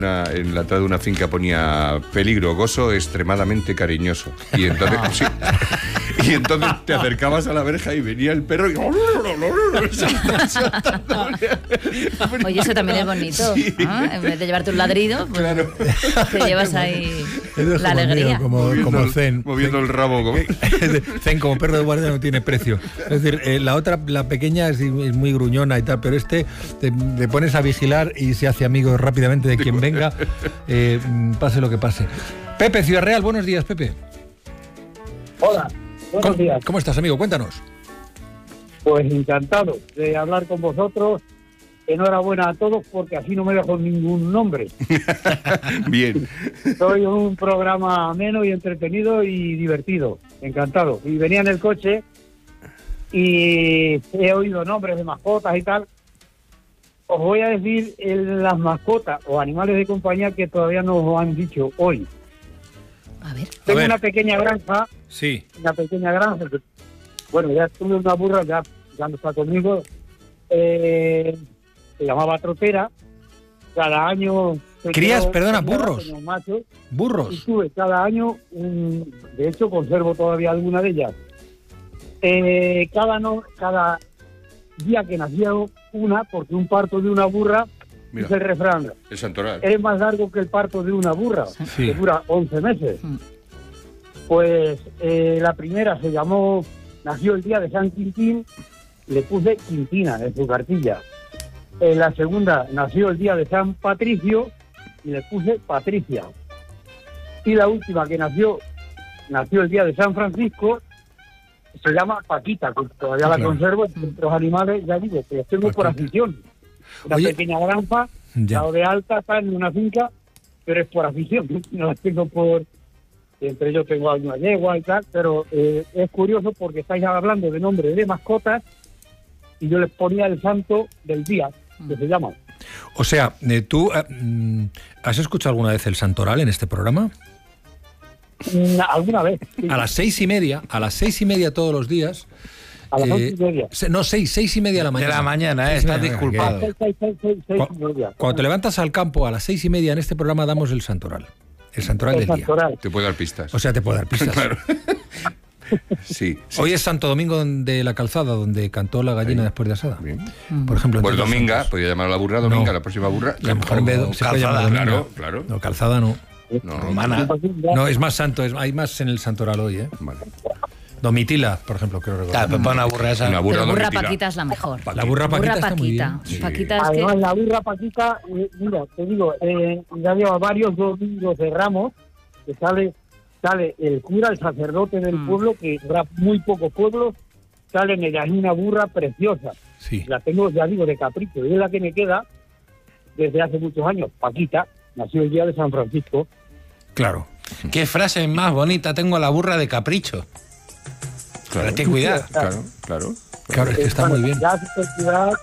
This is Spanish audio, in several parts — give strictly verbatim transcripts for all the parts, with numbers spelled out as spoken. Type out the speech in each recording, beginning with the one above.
Una, en la entrada de una finca ponía peligro, gozo extremadamente cariñoso. Y entonces, sí, y entonces te acercabas a la verja y venía el perro y... Oye, eso también es bonito, sí. ¿No? En vez de llevarte un ladrido, pues claro, te llevas ahí la alegría. Mío, como, moviendo, como Zen. Moviendo Zen, el rabo. Como... Zen, como perro de guardia, no tiene precio. Es decir, eh, la otra, la pequeña, es, es muy gruñona y tal, pero este te, te pones a vigilar y se hace amigo rápidamente de quien venga. Venga, eh, pase lo que pase. Pepe, Ciudad Real, buenos días, Pepe. Hola, buenos ¿Cómo, días. ¿Cómo estás, amigo? Cuéntanos. Pues encantado de hablar con vosotros. Enhorabuena a todos porque así no me dejo ningún nombre. Bien. Soy un programa ameno y entretenido y divertido. Encantado. Y venía en el coche y he oído nombres de mascotas y tal. Os voy a decir el, las mascotas o animales de compañía que todavía nos han dicho hoy. A ver. Tengo a ver. una pequeña granja. Sí. Una pequeña granja. Que, bueno, ya tuve una burra, ya, ya no está conmigo. Eh, se llamaba Trotera. Cada año... ¿Crías, quedó, perdona, quedó burros? como macho, Burros. y tuve cada año, un, de hecho conservo todavía alguna de ellas. Eh, cada no, cada día que nacía una, porque un parto de una burra, Mira, dice el refrán, el santoral. es más largo que el parto de una burra, Sí. que dura once meses. Mm. Pues eh, la primera se llamó, nació el día de San Quintín, le puse Quintina en su cartilla. Eh, la segunda nació el día de San Patricio y le puse Patricia. Y la última que nació, nació el día de San Francisco, se llama Paquita, que todavía la Claro. conservo. Los animales, ya digo, que los tengo por Paquita. afición. Una Oye, pequeña granja, ya. lado de alta, está en una finca, pero es por afición. No las tengo por... Entre ellos tengo una yegua y tal, pero eh, es curioso porque estáis hablando de nombres de mascotas y yo les ponía el santo del día, que se llama. O sea, eh, ¿tú eh, has escuchado alguna vez el santoral en este programa? Mm, ¿Alguna vez? Sí. A las seis y media, a las seis y media todos los días. A las eh, once y media. se- No, seis, seis y media de la De mañana. la mañana, eh, Seis y estás media, disculpado. Seis, seis, seis, seis, seis Cu- y media. Cuando te levantas al campo a las seis y media en este programa damos el santoral. El santoral El del día. santoral. Te puedo dar pistas. O sea, te puedo dar pistas. Claro. Sí, sí. Hoy es Santo Domingo de la Calzada, donde cantó la gallina después de asada. Bien. Por ejemplo. Pues entre otros Dominga, santos. podría llamar a la burra Dominga, No. la próxima burra. Y a lo mejor en vez de- O se puede llamar Calzada, Dominga. claro, claro. No, Calzada no. No, Romana. No, es más santo, es- hay más en el santoral hoy, ¿eh? Vale. Domitila, por ejemplo, creo recordar. Claro, pero una burra esa. Una burra Pero burra domitila. Paquita es la mejor. La burra Paquita está muy bien. Paquita. Sí. Paquita es Además, que... la burra Paquita, eh, mira, te digo, eh, ya lleva varios domingos de Ramos, que sale sale el cura, el sacerdote del Mm. pueblo, que habrá muy pocos pueblos, sale en ella, es una burra preciosa. Sí. La tengo, ya digo, de capricho, y es la que me queda desde hace muchos años. Paquita nació el día de San Francisco. Claro. Qué frase más bonita, tengo la burra de capricho. Pero ten cuidado. Claro, claro. Claro, es que está Bueno, muy bien. Ya su festividad,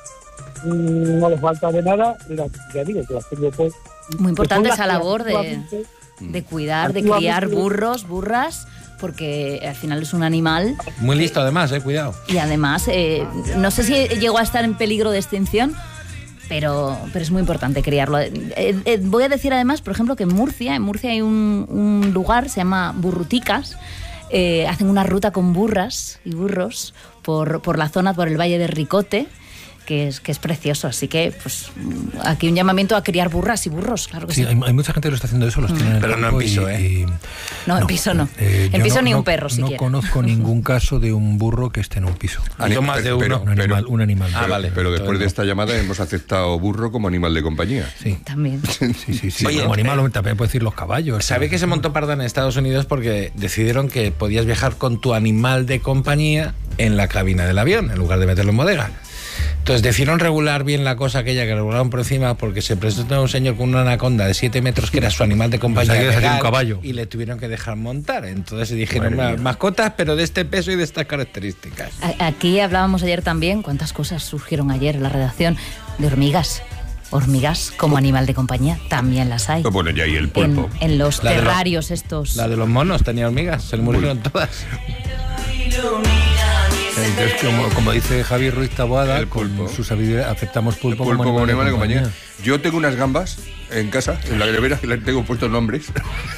mm, no le falta de nada, la- ya digo, que las tengo pues... Muy importante que son esa las que labor de, antiguamente- de cuidar, de Antiguamente- criar burros, burras, porque al final es un animal Muy listo además, eh, cuidado. y además, eh, no sé si llegó a estar en peligro de extinción, pero, pero es muy importante criarlo. Eh, eh, voy a decir además, por ejemplo, que en Murcia, en Murcia hay un, un lugar, se llama Burruticas, eh, hacen una ruta con burras y burros por, por la zona, por el Valle de Ricote, que es, que es precioso. Así que, pues, aquí un llamamiento a criar burras y burros, claro que sí. Sí, hay, hay mucha gente que lo está haciendo eso, los tienen en el Pero no en campo piso, y- ¿eh? y- No, en piso no. eh, En yo piso ni un no- perro No siquiera. conozco ningún caso de un burro que esté en un piso. Ani- Yo más de pero- uno. Un animal, un animal. Ah, Pero, vale. pero después Entonces de no. esta llamada hemos aceptado burro como animal de compañía. Sí, También. sí, sí. sí. Oye, como animal eh, también puedes decir los caballos. ¿Sabe que se montó parda en Estados Unidos porque decidieron que podías viajar con tu animal de compañía en la cabina del avión, en lugar de meterlo en bodega? Entonces decidieron regular bien la cosa aquella que regularon por encima porque se presentó un señor con una anaconda de siete metros que era su animal de compañía Pues hay que sacar un legal, caballo. y le tuvieron que dejar montar. Entonces dijeron, Madre "Ma- mía. mascotas pero de este peso y de estas características". A- Aquí hablábamos ayer también, cuántas cosas surgieron ayer en la redacción, de hormigas. Hormigas como animal de compañía, también las hay. Bueno, ya hay el En, pulpo. en los La de los- terrarios estos. La de los monos tenía hormigas, se le murieron todas. Entonces, como, como dice Javier Ruiz Taboada, El pulpo. con su sabiduría aceptamos pulpo, Pulpo como como animal de animal de compañía. compañía. Yo tengo unas gambas en casa, en la nevera, que le tengo puestos nombres.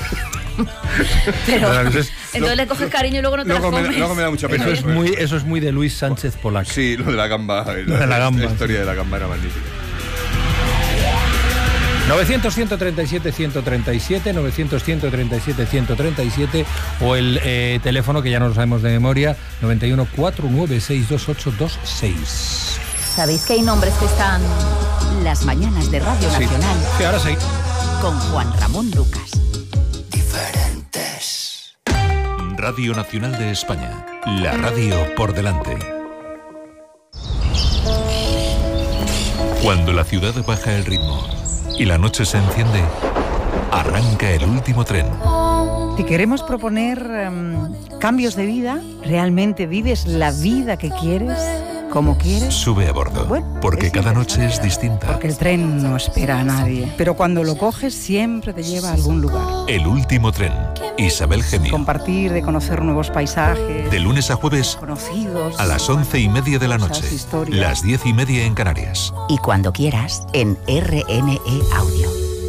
Pero Entonces, entonces le coges cariño y luego no te Luego las me, comes. luego me da mucha pena. Eso es muy, eso es muy de Luis Sánchez Polac. Sí, lo de la gamba. Lo de la gamba. La historia de la gamba era magnífica. novecientos, ciento treinta y siete, ciento treinta y siete, novecientos, ciento treinta y siete, ciento treinta y siete o el eh, teléfono que ya no lo sabemos de memoria, noventa y uno, cuatro nueve seis, dos ocho dos seis. ¿Sabéis que hay nombres que están Las mañanas de Radio Sí. Nacional Sí, ahora sí. con Juan Ramón Lucas. Diferentes. Radio Nacional de España. La radio por delante. Cuando la ciudad baja el ritmo y la noche se enciende, arranca el último tren. Te queremos proponer um, cambios de vida. ¿Realmente vives la vida que quieres? ¿Cómo quieres? Sube a bordo, Bueno, porque es cada noche es distinta. Porque el tren no espera a nadie. Pero cuando lo coges siempre te lleva a algún lugar. El último tren. Isabel Gemio. Compartir, de conocer nuevos paisajes. De lunes a jueves Conocidos. a las once y media de la noche. Cosas, historias. Las diez y media en Canarias. Y cuando quieras, en R N E Audio.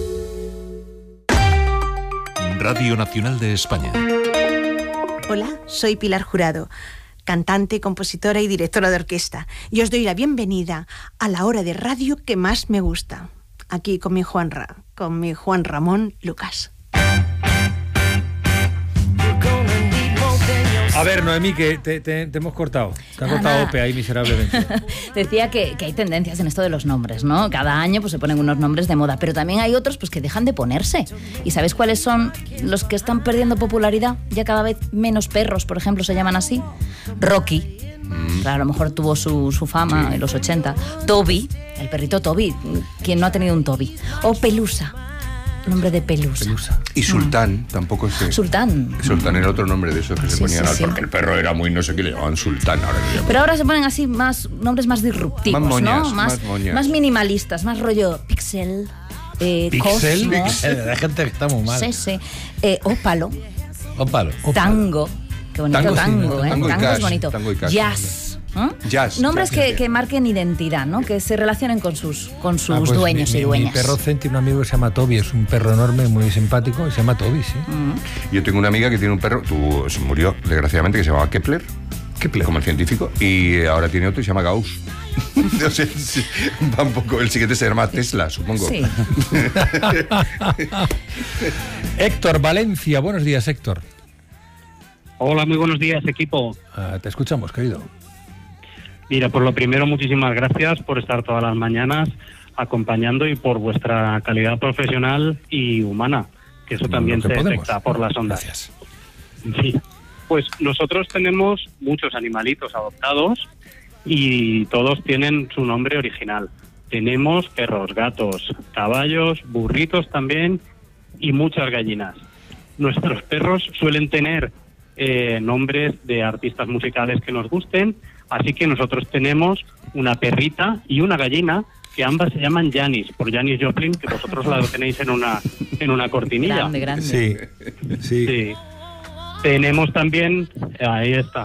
Radio Nacional de España. Hola, soy Pilar Jurado, cantante, compositora y directora de orquesta, y os doy la bienvenida a la hora de radio que más me gusta, aquí con mi Juan Ra, con mi Juan Ramón Lucas. A ver, Noemí, que te, te- te hemos cortado. Te ha Nada, cortado nada. Ope ahí miserablemente. Decía que, que hay tendencias en esto de los nombres, ¿no? Cada año pues se ponen unos nombres de moda, pero también hay otros pues que dejan de ponerse. ¿Y sabéis cuáles son los que están perdiendo popularidad? Ya cada vez menos perros, por ejemplo, se llaman así. Rocky. Claro, a lo mejor tuvo su, su fama en los ochenta. Toby, el perrito Toby. ¿Quién no ha tenido un Toby? O Pelusa. Nombre de Pelusa. Pelusa. Y Sultán, tampoco sé. Sultán. Sultán era otro nombre de esos que se Sí, ponían sí, al sí. porque el perro era muy no sé qué, le llamaban Sultán. Ahora le llaman. Pero ahora se ponen así más nombres más disruptivos, Más moñas, ¿no? Más, más moñas. más minimalistas, más rollo Pixel, eh, ¿Pixel? Cosmo, Hay gente que está muy mal. sí, sí, eh, Ópalo, Ópalo. Tango, qué bonito Tango, sí, tango, ¿no? ¿eh? Tango y es cash, bonito. tango y cash. Jazz. ¿eh? Jazz, Nombres jazz, que, jazz. que marquen identidad, ¿no? Que se relacionen con sus, con sus Ah, pues dueños mi, y mi- dueñas. Mi perro Zen tiene un amigo que se llama Toby, es un perro enorme, muy simpático, y se llama Toby, sí. Yo tengo una amiga que tiene un perro, tuvo, se murió desgraciadamente, que se llamaba Kepler, Kepler. como el científico, y ahora tiene otro y se llama Gauss. No sé, sí, va un poco, el siguiente se llama Tesla, supongo. Sí. Héctor Valencia, buenos días, Héctor. Hola, muy buenos días, equipo. Ah, te escuchamos, querido. Mira, por lo primero, muchísimas gracias por estar todas las mañanas acompañando y por vuestra calidad profesional y humana, que eso también Lo que se podemos. detecta por las ondas. Gracias. Sí. Pues nosotros tenemos muchos animalitos adoptados y todos tienen su nombre original. Tenemos perros, gatos, caballos, burritos también y muchas gallinas. Nuestros perros suelen tener eh, nombres de artistas musicales que nos gusten, así que nosotros tenemos una perrita y una gallina que ambas se llaman Janis, por Janis Joplin, que vosotros la tenéis en una en una cortinilla. Grande, grande. Sí, sí. Sí. Tenemos también, ahí está.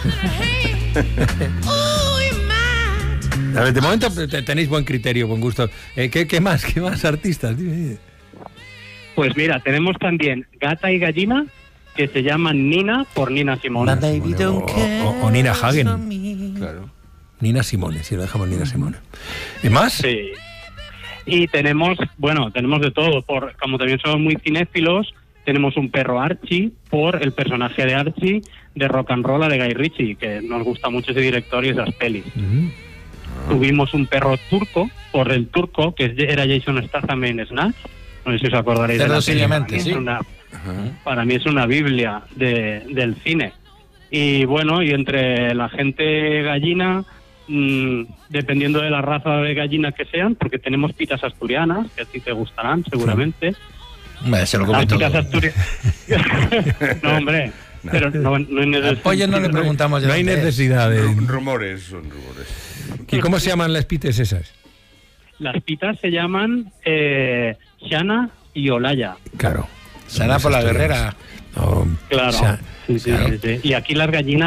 A ver, de momento te- tenéis buen criterio, buen gusto. Eh, ¿qué, qué más? ¿Qué más artistas? Dime, dime. Pues mira, tenemos también gata y gallina que se llaman Nina por Nina Simone. O, o- o Nina Hagen. Claro. Nina Simone, si lo dejamos Nina Simone. ¿Y más? Sí. Y tenemos, bueno, tenemos de todo. Por, como también somos muy cinéfilos, tenemos un perro Archie por el personaje de Archie de Rock and Roll de Guy Ritchie, que nos gusta mucho ese director y esas pelis. Ujú. Tuvimos un perro turco por el turco, que era Jason Statham en Snatch. No sé si os acordaréis de la peli. Sencillamente, Para mí sí. es una- Para mí es una biblia de, del cine. Y bueno, y entre la gente gallina, mmm, dependiendo de la raza de gallinas que sean, porque tenemos pitas asturianas, que a ti te gustarán seguramente. Hombre, se lo Las come todo. pitas asturianas... no, hombre, pero no, no hay Al pollo no le preguntamos ya No hay dónde es. necesidad de... Ru- rumores, son rumores. ¿Y cómo se llaman las pites esas? Las pitas se llaman eh, Shana y Olaya. Claro. Será por la guerrera. No, Claro. o sea, Sí, sí, claro. sí, sí. Y aquí las gallinas,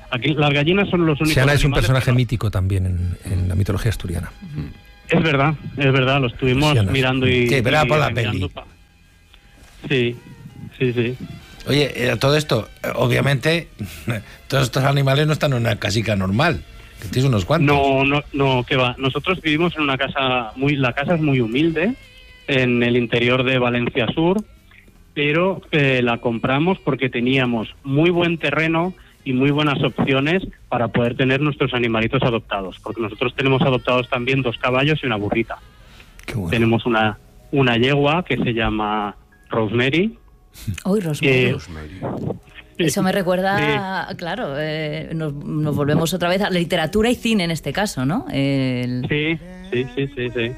Aquí las gallinas son los únicos. Siana es un animales personaje que no- mítico también en, en la mitología asturiana. Es verdad, es verdad, lo estuvimos Siana. mirando y... Sí, pero era por la y peli. mirando pa- Sí, sí, sí. Oye, eh, todo esto, eh, obviamente, todos estos animales no están en una casica normal. Que tienes unos cuantos. No, no, no, que va. Nosotros vivimos en una casa muy, la casa es muy humilde, en el interior de Valencia Sur, pero eh, la compramos porque teníamos muy buen terreno y muy buenas opciones para poder tener nuestros animalitos adoptados, porque nosotros tenemos adoptados también dos caballos y una burrita. Qué bueno. Tenemos una, una yegua que se llama Rosemary. Uy, Rosemary. que- Eso me recuerda, claro, eh, nos, nos volvemos otra vez a la literatura y cine en este caso, ¿no? El... Sí, sí, sí, sí, sí.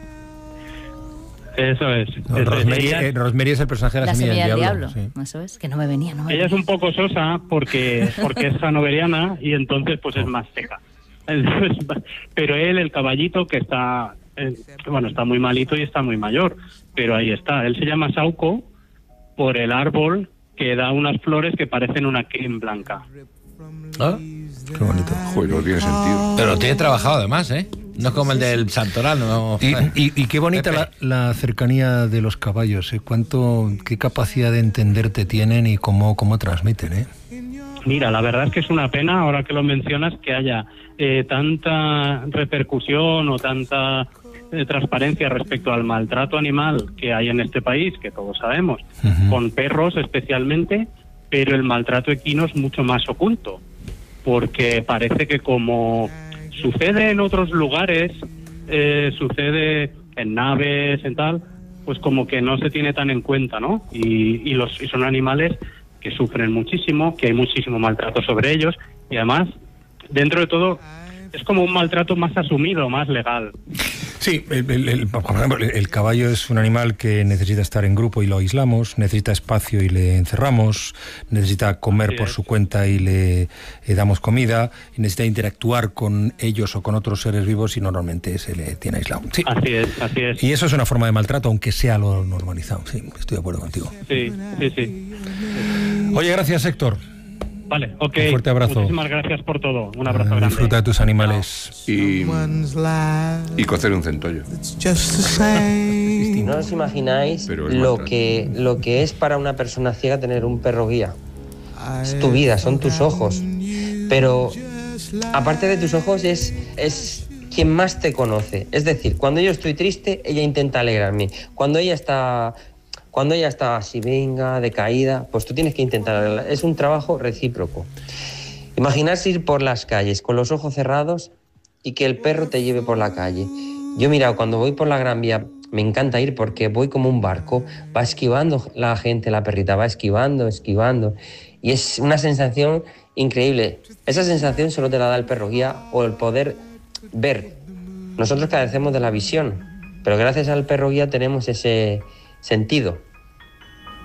Eso es. No, Es- Rosemary, ella- eh, Rosemary es el personaje de la, La semilla del diablo. diablo. sí. Eso es, que no me venía, no me Ella es venía. un poco sosa porque, porque es hanoveriana y entonces pues es más seca. Entonces, pero él, el caballito, que está, eh, bueno, está muy malito y está muy mayor, pero ahí está. Él se llama Sauco por el árbol que da unas flores que parecen una crin blanca. ¿Ah? Qué bonito. Joder, no tiene sentido. Pero tiene trabajado además, ¿eh? No es como el del Santoral, no. Y, y- y qué bonita la, la cercanía de los caballos, ¿eh? Cuánto, qué capacidad de entenderte tienen y cómo, cómo transmiten, ¿eh? Mira, la verdad es que es una pena, ahora que lo mencionas, que haya eh, tanta repercusión o tanta eh, transparencia respecto al maltrato animal que hay en este país, que todos sabemos, Ujú. con perros especialmente, pero el maltrato equino es mucho más oculto, porque parece que como sucede en otros lugares, eh, sucede en naves, en tal, pues como que no se tiene tan en cuenta, ¿no? Y, y, los, y son animales que sufren muchísimo, que hay muchísimo maltrato sobre ellos, y además, dentro de todo, es como un maltrato más asumido, más legal. Sí, el, el- el- por ejemplo, el- el caballo es un animal que necesita estar en grupo y lo aislamos, necesita espacio y le encerramos, necesita comer Así por es. su cuenta y le eh, damos comida, y necesita interactuar con ellos o con otros seres vivos y normalmente se le tiene aislado. Sí. Así es, así es. Y eso es una forma de maltrato, aunque sea lo normalizado. Sí, estoy de acuerdo contigo. Sí, sí, sí. Oye, gracias, Héctor. Vale, ok. Un fuerte abrazo. Muchísimas gracias por todo. Un abrazo Eh, grande. Disfruta de tus animales. Y, y cocer un centollo. No os imagináis Pero es lo maltrato. que, lo que es para una persona ciega tener un perro guía. Es tu vida, son tus ojos. Pero aparte de tus ojos es, es quien más te conoce. Es decir, cuando yo estoy triste, ella intenta alegrarme. Cuando ella está, cuando ella está así, venga, decaída, pues tú tienes que intentar alegrarla. Es un trabajo recíproco. Imaginarse ir por las calles con los ojos cerrados y que el perro te lleve por la calle. Yo, mira, cuando voy por la Gran Vía, me encanta ir porque voy como un barco, va esquivando la gente, la perrita va esquivando, esquivando, y es una sensación increíble. Esa sensación solo te la da el perro guía o el poder ver. Nosotros carecemos de la visión, pero gracias al perro guía tenemos ese sentido.